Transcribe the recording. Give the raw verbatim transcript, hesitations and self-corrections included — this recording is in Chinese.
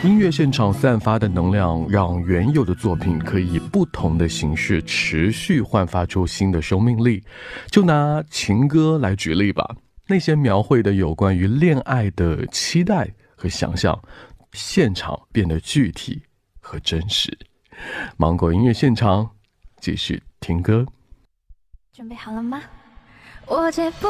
音乐现场散发的能量，让原有的作品可以以不同的形式持续焕发出新的生命力。就拿情歌来举例吧，那些描绘的有关于恋爱的期待和想象，现场变得具体和真实。芒果音乐现场，继续听歌。 准备好了吗？我戒不